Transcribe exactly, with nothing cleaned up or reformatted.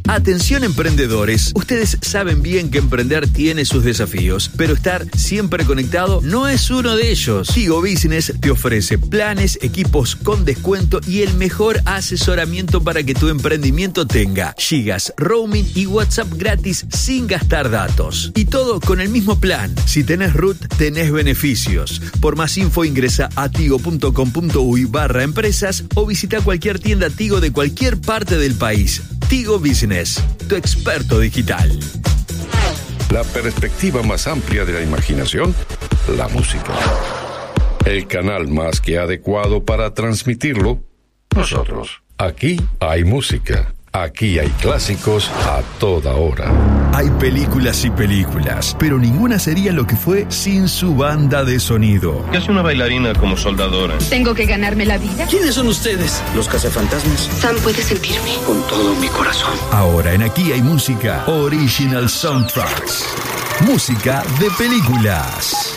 Atención emprendedores, ustedes saben bien que emprender tiene sus desafíos, pero estar siempre conectado no es uno de ellos. Tigo Business te ofrece planes, equipos con descuento y el mejor asesoramiento para que tu emprendimiento tenga gigas, roaming y WhatsApp gratis sin gastar datos. Y todo con el mismo plan. Si tenés R U T, tenés beneficios. Por más info ingresa a tigo.com.uy barra empresas o visita cualquier tienda Tigo de cualquier parte del país. Tigo Business, tu experto digital. La perspectiva más amplia de la imaginación, la música. El canal más que adecuado para transmitirlo, nosotros. Aquí hay música. Aquí hay clásicos a toda hora. Hay películas y películas, pero ninguna sería lo que fue sin su banda de sonido. ¿Qué hace una bailarina como soldadora? ¿Tengo que ganarme la vida? ¿Quiénes son ustedes? Los cazafantasmas. Sam puede sentirme. Con todo mi corazón. Ahora en Aquí hay música, Original Soundtracks. Música de películas.